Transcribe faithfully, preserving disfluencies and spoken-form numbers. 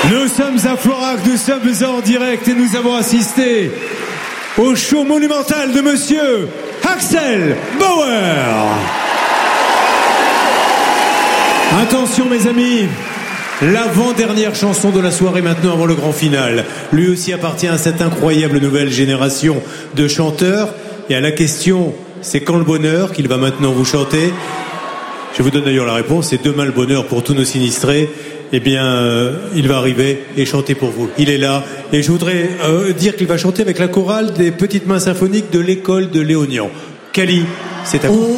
Nous sommes à Florac, nous sommes en direct et nous avons assisté au show monumental de monsieur Axel Bauer. Attention mes amis, l'avant-dernière chanson de la soirée maintenant avant le grand final. Lui aussi appartient à cette incroyable nouvelle génération de chanteurs. Et à la question, c'est quand le bonheur qu'il va maintenant vous chanter? Je vous donne d'ailleurs la réponse, c'est demain le bonheur pour tous nos sinistrés. Eh bien, euh, il va arriver et chanter pour vous. Il est là. Et je voudrais euh, dire qu'il va chanter avec la chorale des petites mains symphoniques de l'école de Léognan. Cali, c'est à vous.